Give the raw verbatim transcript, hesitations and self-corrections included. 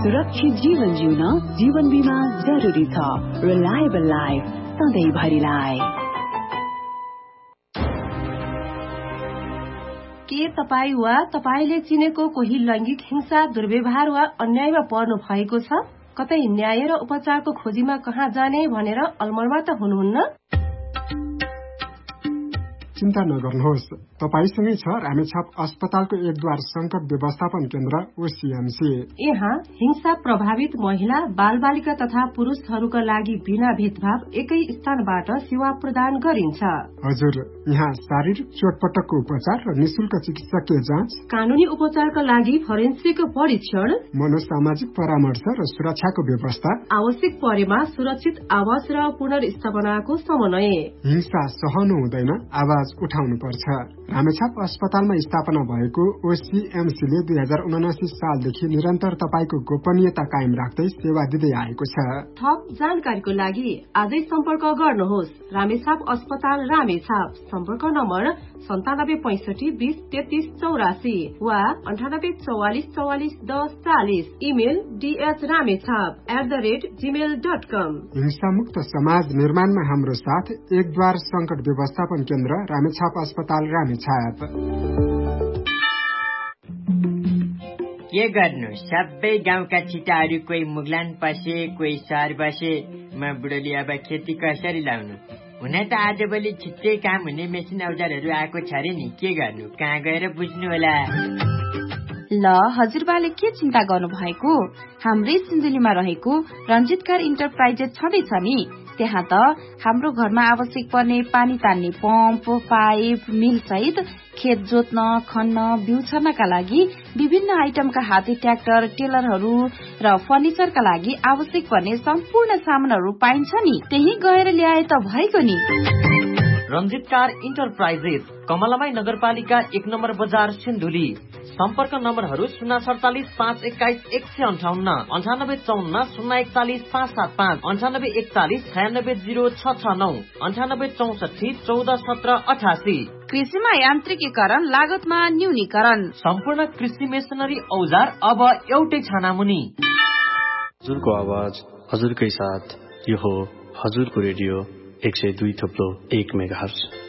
सुरक्षित जीवन जिउन जीवन बीमा जरुरी छ। Reliable life सधैँभरिलाई। के तपाईँ वा तपाईले चिनेको कोही लैंगिक हिंसा, दुर्व्यवहार वा अन्यायमा पर्नु भएको छ? कतै न्याय र उपचारको खोजीमा कहाँ जाने भनेर अलमलमा त हुनुहुन्न? चिन्ता नगर्नुहोस्, तपाईसँगै छ रामेछाप अस्पतालको एकद्वार संकट व्यवस्थापन केन्द्र ओसीएमसी। यहाँ हिंसा प्रभावित महिला, बाल बालिका तथा पुरुषहरूका लागि बिना भेदभाव एकै स्थानबाट सेवा प्रदान गरिन्छ। हजुर, यहाँ शारीरिक चोटपटकको उपचार र निशुल्क चिकित्सकीय जाँच, कानूनी उपचारका लागि फोरेन्सिक परीक्षण, मनोसामाजिक परामर्श र सुरक्षाको व्यवस्था, आवश्यक परेमा सुरक्षित आवास र पुनर्स्थापनाको समन्वय। हिंसा सहनु हुँदैन, आवाज उठाउनु पर्छ। रामेछाप अस्पतालमा स्थापना भएको ओसीएमसीले दुई हजार उनासी सालदेखि निरन्तर तपाईको गोपनीयता कायम राख्दै सेवा दिँदै आएको छ। थप जानकारीको लागि आजै सम्पर्क गर्नुहोस्। रामेछाप अस्पताल रामेछाप। सम्पर्क नम्बर सन्तानब्बे पैंसठी बीस तेत्तीस चौरासी वा अन्ठानब्बे चौवालिस चौवालिस दस चालिस। Email DH Ramechhap at the rate Gmail dot कम। हिंसामुक्त समाज निर्माणमा हाम्रो साथ एकद्वार संकट व्यवस्थापन केन्द्र रामेछाप अस्पताल रामेछाप। के गर्नु, सबै गाउँका छिटाहरू कोही मुगलान पसे, कोही सहर बसे। म बुढोली अब खेती कसरी लाउनु? हुन त आजभोलि छिट्टै काम हुने मेसिन औजारहरू आएको छ रे नि, के गर्नु, कहाँ गएर बुझ्नु होला? ल हजुरबाले के चिन्ता गर्नु भएको? हाम्रै सिन्धुलीमा रहेको रञ्जितकार इन्टरप्राइजेस छँदैछ नि। त्यहाँ त हाम्रो घरमा आवश्यक पर्ने पानी तान्ने पम्प, पाइप, मिल सहित खेत जोत्न, खन्न, बिउ छर्नका लागि विभिन्न आइटमका हाते ट्र्याक्टर, टेलरहरू र फर्निचरका लागि आवश्यक पर्ने सम्पूर्ण सामानहरू पाइन्छ नि। त्यही गएर ल्याए त भएको नि। रञ्जितकार इन्टरप्राइजेस, कमलामाई नगरपालिका एक नम्बर बजार सिन्धुली। सम्पर्क नम्बरहरू शून्य सडचालिस पाँच एक्काइस एक सय अन्ठाउन्न, अन्ठानब्बे चौन्न शून्य एकचालिस पाँच सात पाँच, अन्ठानब्बे एकचालिस छयानब्बे जिरो छ छ नौ, अन्ठानब्बे चौसठी चौध सत्र अठासी। कृषिमा यान्त्रिकीकरण, लागतमा न्यूनीकरण, सम्पूर्ण कृषि मेसिनरी औजार अब एउटै छानामुनि। हजुरको आवाज हजुरकै साथ, यो हो हजुरको रेडियो एक सय दुई थप्लो एक मेगाहर्ज।